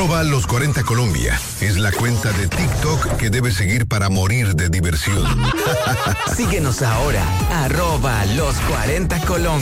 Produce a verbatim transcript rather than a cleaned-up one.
Arroba los cuarenta Colombia. Es la cuenta de TikTok que debes seguir para morir de diversión. Síguenos ahora, arroba los cuarenta Colombia.